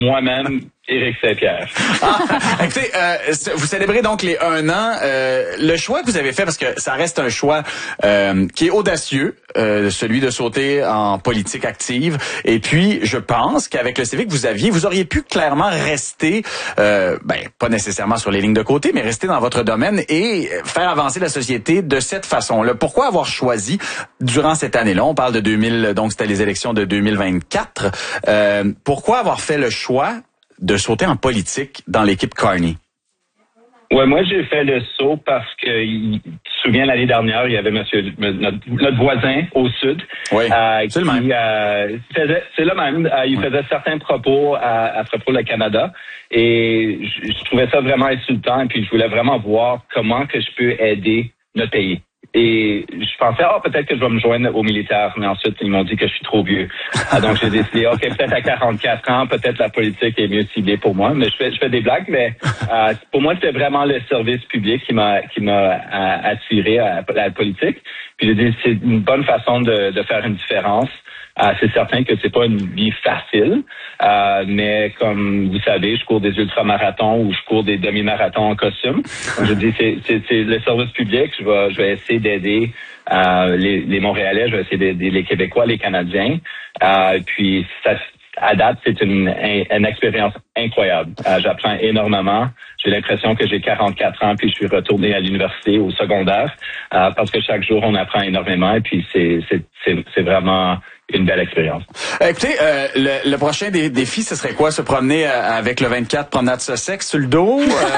Moi-même, Éric Saint-Pierre. Écoutez, vous célébrez donc les 1 an. Le choix que vous avez fait, parce que ça reste un choix qui est audacieux, celui de sauter en politique active. Et puis, je pense qu'avec le CV que vous auriez pu clairement rester, pas nécessairement sur les lignes de côté, mais rester dans votre domaine et faire avancer la société de cette façon-là. Pourquoi avoir choisi, durant cette année-là, on parle de 2000, donc c'était les élections de 2024, pourquoi avoir fait le choix de sauter en politique dans l'équipe Carney? Ouais, moi j'ai fait le saut parce que tu te souviens l'année dernière, il y avait notre voisin au sud. Oui, c'est le même. C'est le même. Il faisait certains propos à propos du Canada et je trouvais ça vraiment insultant et puis je voulais vraiment voir comment que je peux aider notre pays. Et je pensais, peut-être que je vais me joindre aux militaires, mais ensuite, ils m'ont dit que je suis trop vieux. Donc, j'ai décidé, peut-être à 44 ans, peut-être la politique est mieux ciblée pour moi. Mais je fais des blagues, mais pour moi, c'était vraiment le service public qui m'a attiré à la politique. Puis j'ai dit, c'est une bonne façon de faire une différence. C'est certain que c'est pas une vie facile, mais comme vous savez, je cours des ultramarathons ou je cours des demi-marathons en costume. Donc, je dis c'est le service public. Je vais essayer d'aider les Montréalais, je vais essayer d'aider les Québécois, les Canadiens. Puis ça, à date, c'est une expérience incroyable. J'apprends énormément. J'ai l'impression que j'ai 44 ans puis je suis retourné à l'université, au secondaire, parce que chaque jour on apprend énormément et puis c'est vraiment une belle expérience. Écoutez, le prochain défi, ce serait quoi? Se promener avec le 24 promenade Sussex sur le dos?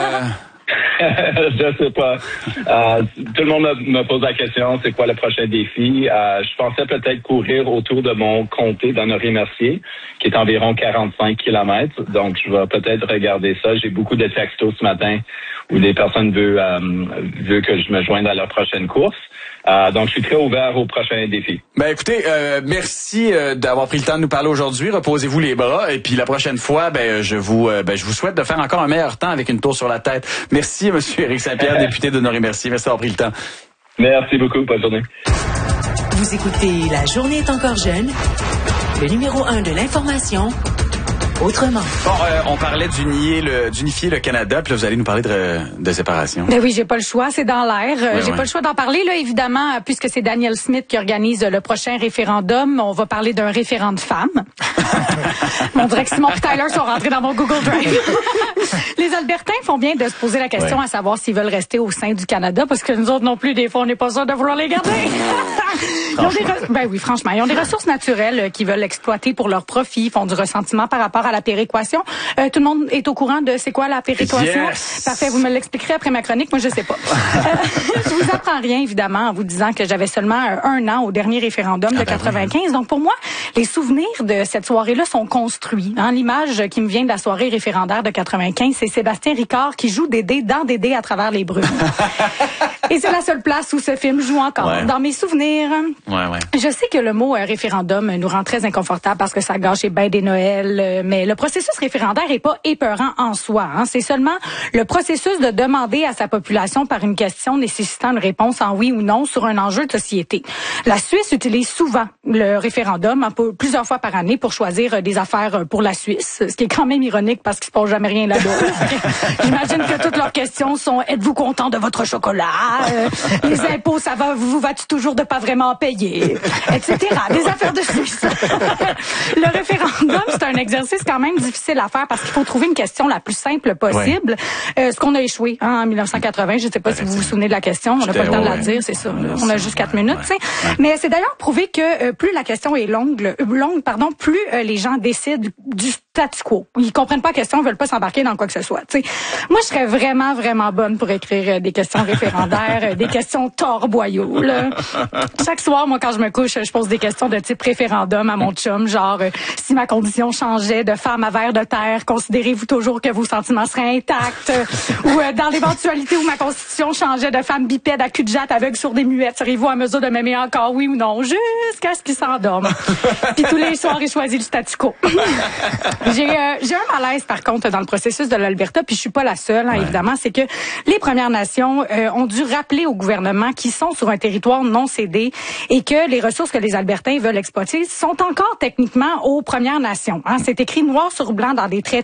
Je sais pas. Tout le monde me pose la question, c'est quoi le prochain défi? Je pensais peut-être courir autour de mon comté d'Honoré-Mercier, qui est environ 45 kilomètres. Donc, je vais peut-être regarder ça. J'ai beaucoup de textos ce matin où des personnes veulent que je me joigne à leur prochaine course. Donc, je suis très ouvert au prochain défi. Écoutez, merci d'avoir pris le temps de nous parler aujourd'hui. Reposez-vous les bras. Et puis, la prochaine fois, je vous souhaite de faire encore un meilleur temps avec une tour sur la tête. Merci, M. Éric Saint-Pierre, député d'Honoré-Mercier. Merci d'avoir pris le temps. Merci beaucoup. Bonne journée. Vous écoutez La Journée est encore jeune, le numéro 1 de l'information, autrement. Bon, on parlait d'unifier le Canada, puis là, vous allez nous parler de séparation. Ben oui, j'ai pas le choix, c'est dans l'air. J'ai pas le choix d'en parler, là, évidemment, puisque c'est Danielle Smith qui organise le prochain référendum. On va parler d'un référent de femmes. On dirait que Simon et Tyler sont rentrés dans mon Google Drive. Les Albertains font bien de se poser la question à savoir s'ils veulent rester au sein du Canada, parce que nous autres non plus, des fois, on n'est pas sûr de vouloir les garder. Franchement, ils ont des ressources naturelles qu'ils veulent exploiter pour leur profit, font du ressentiment par rapport à la péréquation. Tout le monde est au courant de c'est quoi la péréquation? Yes. Parfait, vous me l'expliquerez après ma chronique. Moi, je sais pas. Je vous apprends rien, évidemment, en vous disant que j'avais seulement 1 an au dernier référendum de 95. Donc, pour moi, les souvenirs de cette soirée-là sont construits. L'image qui me vient de la soirée référendaire de 95, c'est Sébastien Ricard qui joue des dés dans des dés à travers les brumes. Et c'est la seule place où ce film joue encore, dans mes souvenirs. Je sais que le mot référendum nous rend très inconfortable parce que ça gâche bien des Noëls, mais le processus référendaire est pas épeurant en soi. C'est seulement le processus de demander à sa population par une question nécessitant une réponse en oui ou non sur un enjeu de société. La Suisse utilise souvent le référendum plusieurs fois par année pour choisir des affaires pour la Suisse, ce qui est quand même ironique parce qu'il se passe jamais rien là-bas. J'imagine que toutes leurs questions sont « Êtes-vous content de votre chocolat? Les impôts, ça va, vous vas-tu toujours de pas vraiment payer? » etc. Des affaires de Suisse. Le référendum, c'est un exercice quand même difficile à faire parce qu'il faut trouver une question la plus simple possible. Ce qu'on a échoué en 1980, je ne sais pas si vous vous souvenez de la question, on n'a pas le temps de la dire, c'est ça. On a juste 4 minutes. Mais c'est d'ailleurs prouvé que plus la question est longue, plus les gens décident du statu quo. Ils comprennent pas la question, ils veulent pas s'embarquer dans quoi que ce soit. T'sais. Moi, je serais vraiment, vraiment bonne pour écrire des questions référendaires, des questions torboyaux. Là. Chaque soir, moi, quand je me couche, je pose des questions de type référendum à mon chum, genre si ma condition changeait de femme à ver de terre, considérez-vous toujours que vos sentiments seraient intacts? Ou dans l'éventualité où ma constitution changeait de femme bipède à cul de jatte aveugle sourde et muette, serez-vous à mesure de m'aimer encore, oui ou non, jusqu'à ce qu'il s'endorme. Puis tous les soirs, il choisit le statu quo. J'ai un malaise, par contre, dans le processus de l'Alberta, puis je suis pas la seule, évidemment, c'est que les Premières Nations ont dû rappeler au gouvernement qu'ils sont sur un territoire non cédé et que les ressources que les Albertains veulent exploiter sont encore techniquement aux Premières Nations. C'est écrit noir sur blanc dans des traités